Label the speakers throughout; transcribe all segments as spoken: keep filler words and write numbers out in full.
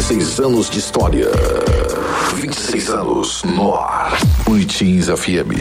Speaker 1: e seis anos de história. vinte e seis anos no ar. Unitins F M.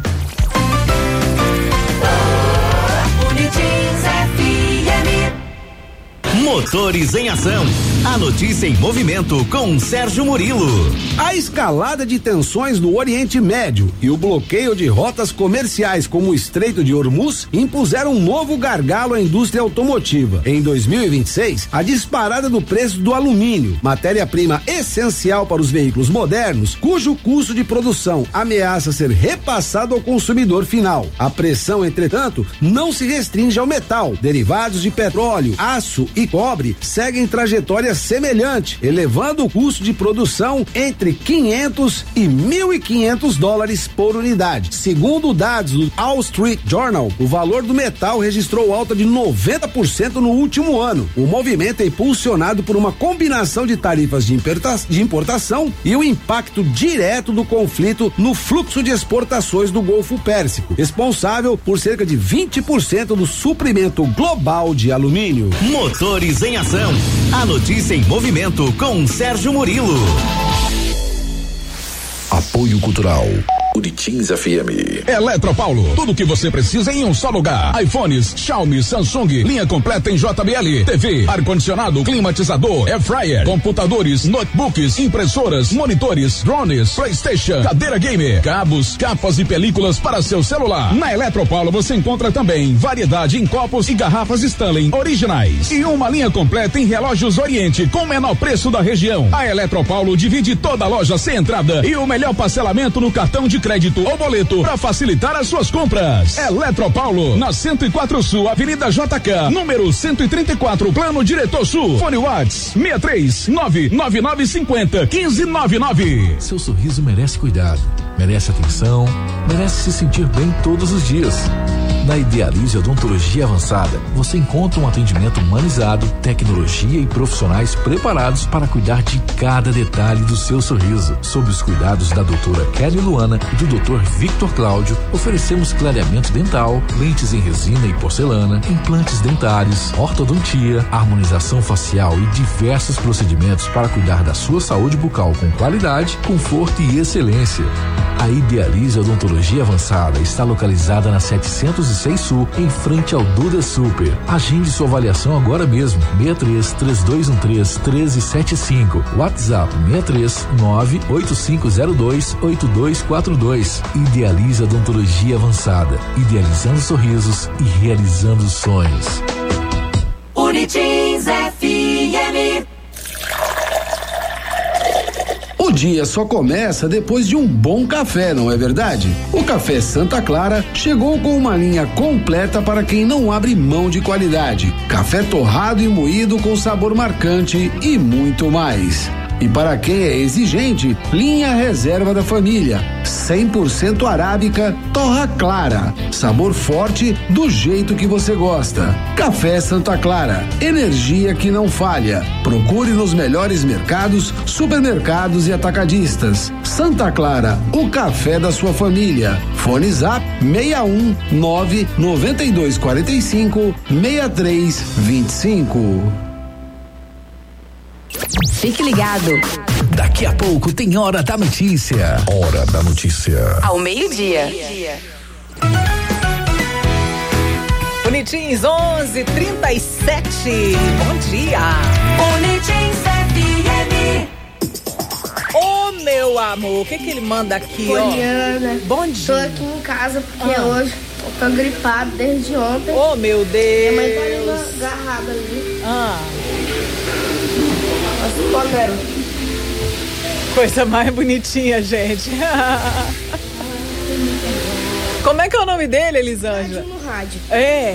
Speaker 2: Unitins F M.
Speaker 3: Motores em Ação. A notícia em movimento com Sérgio Murilo.
Speaker 4: A escalada de tensões no Oriente Médio e o bloqueio de rotas comerciais como o Estreito de Hormuz impuseram um novo gargalo à indústria automotiva. Em dois mil e vinte e seis, a disparada do preço do alumínio, matéria-prima essencial para os veículos modernos, cujo custo de produção ameaça ser repassado ao consumidor final. A pressão, entretanto, não se restringe ao metal. Derivados de petróleo, aço e cobre seguem trajetória semelhante, elevando o custo de produção entre quinhentos e mil e quinhentos dólares por unidade. Segundo dados do Wall Street Journal, o valor do metal registrou alta de noventa por cento no último ano. O movimento é impulsionado por uma combinação de tarifas de, de importação e o impacto direto do conflito no fluxo de exportações do Golfo Pérsico, responsável por cerca de vinte por cento do suprimento global de alumínio.
Speaker 3: Motores em Ação. A notícia em movimento com Sérgio Murilo.
Speaker 1: Apoio Cultural. Unitins F M.
Speaker 5: Eletropaulo, tudo que você precisa em um só lugar. iPhones, Xiaomi, Samsung, linha completa em J B L, T V, ar-condicionado, climatizador, air fryer, computadores, notebooks, impressoras, monitores, drones, PlayStation, cadeira gamer, cabos, capas e películas para seu celular. Na Eletropaulo você encontra também variedade em copos e garrafas Stanley originais e uma linha completa em relógios Oriente com o menor preço da região. A Eletropaulo divide toda a loja sem entrada e o melhor parcelamento no cartão de crédito ou boleto para facilitar as suas compras. Eletropaulo, na cento e quatro Sul, Avenida J K, número cento e trinta e quatro, Plano Diretor Sul. Fone Whats seis três nove nove nove cinco zero um cinco nove nove.
Speaker 6: Seu sorriso merece cuidado, merece atenção, merece se sentir bem todos os dias. Na Idealize Odontologia Avançada, você encontra um atendimento humanizado, tecnologia e profissionais preparados para cuidar de cada detalhe do seu sorriso. Sob os cuidados da doutora Kelly Luana e do doutor Victor Cláudio, oferecemos clareamento dental, lentes em resina e porcelana, implantes dentários, ortodontia, harmonização facial e diversos procedimentos para cuidar da sua saúde bucal com qualidade, conforto e excelência. A Idealize Odontologia Avançada está localizada na setecentos e seis Sul, em frente ao Duda Super. Agende sua avaliação agora mesmo. seis três três dois um três um três sete cinco. WhatsApp seis três nove oito cinco zero dois oito dois quatro dois. Idealize Odontologia Avançada. Idealizando sorrisos e realizando sonhos.
Speaker 2: Unitins F M.
Speaker 4: O dia só começa depois de um bom café, não é verdade? O Café Santa Clara chegou com uma linha completa para quem não abre mão de qualidade. Café torrado e moído com sabor marcante e muito mais. E para quem é exigente, linha Reserva da Família, cem por cento arábica, torra clara, sabor forte do jeito que você gosta. Café Santa Clara, energia que não falha. Procure nos melhores mercados, supermercados e atacadistas. Santa Clara, o café da sua família. Fone Zap seis um nove nove dois quatro cinco seis três dois cinco.
Speaker 7: Fique ligado.
Speaker 3: Daqui a pouco tem Hora da Notícia.
Speaker 1: Hora da Notícia.
Speaker 7: Ao meio-dia.
Speaker 8: Unitins onze e trinta e sete. Bom dia.
Speaker 2: Unitins F M.
Speaker 8: Ô, oh, meu amor, o que que ele manda aqui,
Speaker 9: Poliana.
Speaker 8: ó? Bom dia.
Speaker 9: Tô aqui em casa porque ah. hoje eu tô gripado desde ontem.
Speaker 8: Ô, oh, meu Deus.
Speaker 9: Minha mãe tá ali agarrada ali.
Speaker 8: Ah.
Speaker 9: Mas,
Speaker 8: coisa mais bonitinha, gente. Como é que é o nome dele, Elisângela?
Speaker 9: Rádio no rádio.
Speaker 8: É.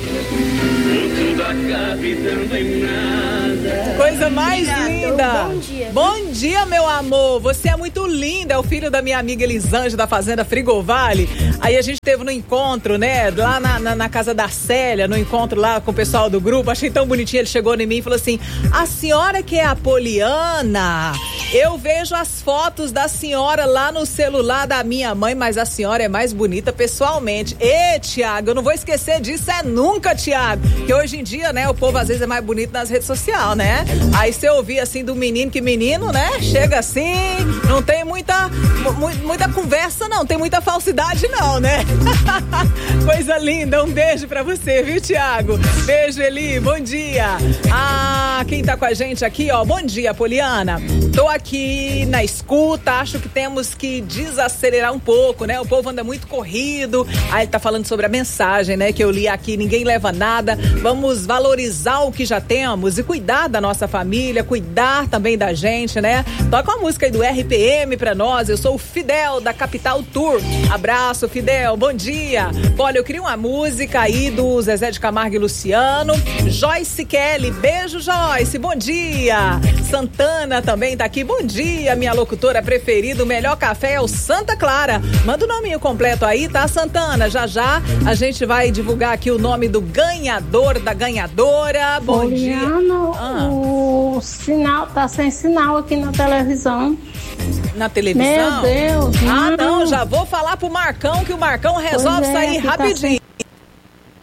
Speaker 8: Coisa mais
Speaker 9: Obrigada,
Speaker 8: linda.
Speaker 9: Bom dia.
Speaker 8: Bom dia, meu amor. Você é muito linda. É o filho da minha amiga Elisângela, da Fazenda Frigovale. Aí a gente teve no encontro, né? Lá na, na, na casa da Célia, no encontro lá com o pessoal do grupo. Achei tão bonitinho. Ele chegou em mim e falou assim: a senhora que é a Poliana? Eu vejo as fotos da senhora lá no celular da minha mãe, mas a senhora é mais bonita pessoalmente. Ê, Tiago, eu não vou esquecer disso é nunca, Tiago. Que hoje em dia, né, o povo às vezes é mais bonito nas redes sociais, né? Aí você ouvir assim do menino que menino, né? Chega assim, não tem muita, mu- muita conversa não, tem muita falsidade não, né? Coisa linda, um beijo pra você, viu, Tiago? Beijo, Eli, bom dia. Ah, quem tá com a gente aqui, ó, bom dia, Poliana. Tô aqui na escuta, acho que temos que desacelerar um pouco, né? O povo anda muito corrido. Aí ele tá falando sobre a mensagem, né? Que eu li aqui, ninguém leva nada. Vamos valorizar o que já temos e cuidar da nossa família, cuidar também da gente, né? Toca uma música aí do R P M pra nós. Eu sou o Fidel, da Capital Tour. Abraço, Fidel, bom dia. Olha, eu queria uma música aí do Zezé de Camargo e Luciano. Joyce Kelly, beijo, Joyce, bom dia. Santana também tá aqui, bom dia, minha locutora preferida, o melhor café é o Santa Clara. Manda o nominho completo aí, tá, Santana? Já já a gente vai divulgar aqui o nome do ganhador, da ganhadora. Bom
Speaker 10: Poliana,
Speaker 8: dia. Ah.
Speaker 10: O sinal tá sem sinal aqui na televisão.
Speaker 8: Na televisão?
Speaker 10: Meu Deus.
Speaker 8: Ah,
Speaker 10: não,
Speaker 8: não, já vou falar pro Marcão que o Marcão resolve
Speaker 10: é,
Speaker 8: sair
Speaker 10: que tá
Speaker 8: rapidinho.
Speaker 10: sem